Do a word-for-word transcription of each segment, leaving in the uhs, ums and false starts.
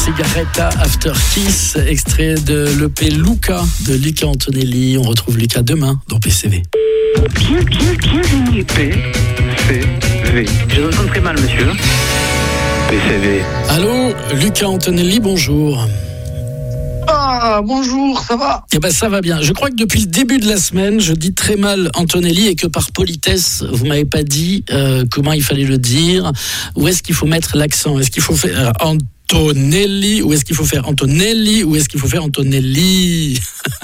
Cigaretta After Kiss, extrait de l'E P Luca de Luca Antonelli. On retrouve Luca demain dans P C V. Bien, bien, bienvenue. P C V. Je vous entends très mal, monsieur. P C V. Allô, Luca Antonelli, bonjour. Ah, bonjour, ça va ? Eh ben, ça va bien. Je crois que depuis le début de la semaine, je dis très mal Antonelli et que par politesse, vous m'avez pas dit euh, comment il fallait le dire. Où est-ce qu'il faut mettre l'accent ? Est-ce qu'il faut faire Antonelli ou est-ce qu'il faut faire Antonelli ou est-ce qu'il faut faire Antonelli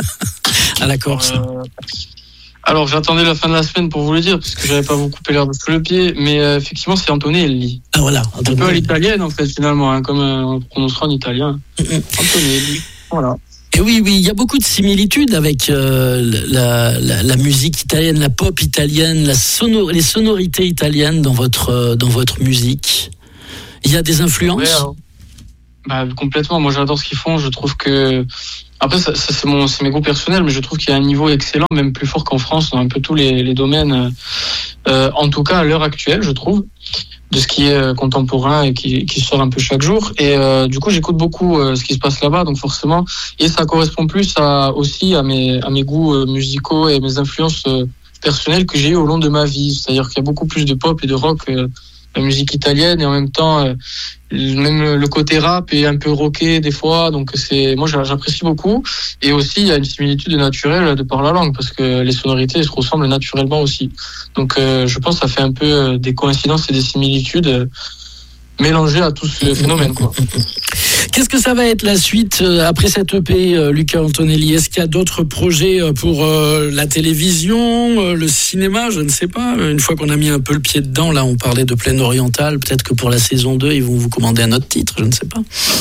à la Corse ? Euh, alors, j'attendais la fin de la semaine pour vous le dire, parce que j'avais pas vous couper l'herbe sous le pied, mais euh, effectivement, c'est Antonelli. Ah voilà. Un peu à l'italienne, en fait, finalement, hein, comme euh, on le prononcera en italien. Mm-hmm. Antonelli. Voilà. Et oui, oui, il y a beaucoup de similitudes avec euh, la, la, la musique italienne, la pop italienne, la sonor- les sonorités italiennes dans votre, euh, dans votre musique. Il y a des influences ? Ouais, alors, bah, complètement. Moi, j'adore ce qu'ils font. Je trouve que... Après, ça, ça, c'est, mon, c'est mes goûts personnels, mais je trouve qu'il y a un niveau excellent, même plus fort qu'en France, dans un peu tous les, les domaines. Euh, en tout cas, à l'heure actuelle, je trouve, de ce qui est contemporain et qui, qui sort un peu chaque jour. Et euh, du coup, j'écoute beaucoup euh, ce qui se passe là-bas, donc forcément, et ça correspond plus à, aussi à mes, à mes goûts euh, musicaux et mes influences euh, personnelles que j'ai eues au long de ma vie. C'est-à-dire qu'il y a beaucoup plus de pop et de rock, euh, la musique italienne, et en même temps, euh, même le côté rap est un peu rocké des fois. Donc c'est, moi, j'apprécie beaucoup. Et aussi, il y a une similitude naturelle de par la langue, parce que les sonorités se ressemblent naturellement aussi. Donc euh, je pense que ça fait un peu des coïncidences et des similitudes euh, mélangées à tout ce phénomène, quoi. Qu'est-ce que ça va être la suite euh, après cette E P, euh, Luca Antonelli ? Est-ce qu'il y a d'autres projets euh, pour euh, la télévision, euh, le cinéma ? Je ne sais pas. Une fois qu'on a mis un peu le pied dedans, là, on parlait de Plaine Orientale. Peut-être que pour la saison deux, ils vont vous commander un autre titre, je ne sais pas.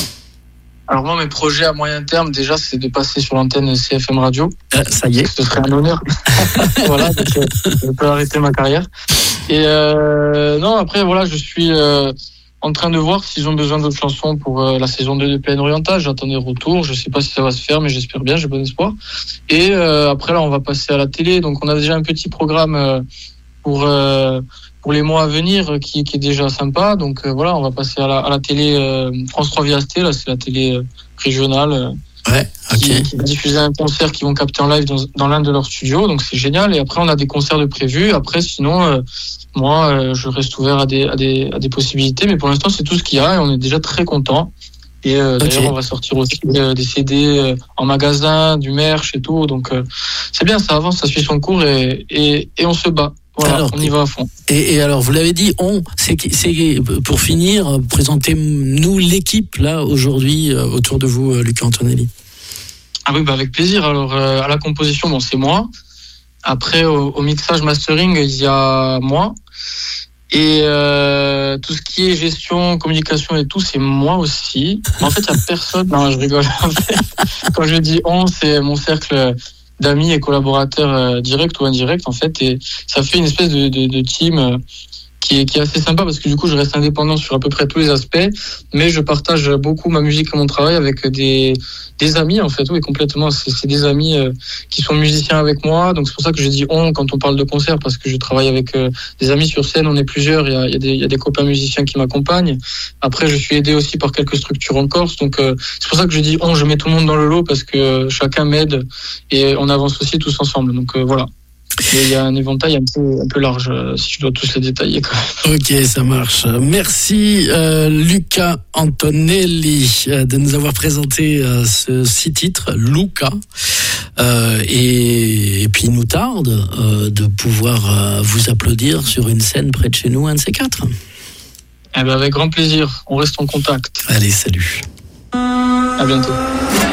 Alors moi, mes projets à moyen terme, déjà, c'est de passer sur l'antenne C F M Radio. Euh, ça y est. Ce serait un honneur. Voilà, donc, euh, je peux arrêter ma carrière. Et euh, non, après, voilà, je suis... Euh, en train de voir s'ils ont besoin d'autres chansons pour euh, la saison deux de Plaine Orientale. J'attends des retours. Je sais pas si ça va se faire, mais j'espère bien, j'ai bon espoir. Et euh, après, là, on va passer à la télé. Donc, on a déjà un petit programme euh, pour euh, pour les mois à venir qui, qui est déjà sympa. Donc, euh, voilà, on va passer à la, à la télé euh, France trois V S T. Là, c'est la télé euh, régionale. Euh, Ouais, ok. Qui, qui va diffuser un concert qu'ils vont capter en live dans, dans l'un de leurs studios, donc c'est génial. Et après, on a des concerts de prévus. Après, sinon, euh, moi, euh, je reste ouvert à des, à des, à des possibilités. Mais pour l'instant, c'est tout ce qu'il y a et on est déjà très contents. Et euh, okay. D'ailleurs, on va sortir aussi euh, des C D euh, en magasin, du merch et tout. Donc, euh, c'est bien, ça avance, ça suit son cours et, et, et on se bat. Voilà, alors, on y va à fond. Et, et alors, vous l'avez dit, on, c'est, c'est pour finir, présentez-nous l'équipe là aujourd'hui euh, autour de vous, euh, Luca Antonelli. Ah oui, bah avec plaisir. Alors euh, à la composition, bon, c'est moi. Après au, au mixage, mastering, il y a moi. Et euh, tout ce qui est gestion, communication et tout, c'est moi aussi. Mais en fait, il y a personne. Non, je rigole. En fait, quand je dis on, c'est mon cercle d'amis et collaborateurs euh, directs ou indirects, en fait, et ça fait une espèce de, de, de team euh, qui est, qui est assez sympa parce que du coup, je reste indépendant sur à peu près tous les aspects, mais je partage beaucoup ma musique et mon travail avec des, des amis, en fait, oui, complètement. C'est, c'est des amis euh, qui sont musiciens avec moi, donc c'est pour ça que je dis on quand on parle de concert, parce que je travaille avec euh, des amis sur scène, on est plusieurs, il y a, il y a des, il y a des copains musiciens qui m'accompagnent. Après, je suis aidé aussi par quelques structures en Corse, donc euh, c'est pour ça que je dis on, je mets tout le monde dans le lot parce que euh, chacun m'aide et on avance aussi tous ensemble, donc euh, voilà. Il y a un éventail un peu, un peu large, si je dois tous les détailler quand même. Ok, ça marche. Merci euh, Luca Antonelli euh, de nous avoir présenté euh, ce six titres, Luca. Euh, et, et puis il nous tarde euh, de pouvoir euh, vous applaudir sur une scène près de chez nous, un de ces quatre. Eh ben avec grand plaisir, on reste en contact. Allez, salut. À bientôt.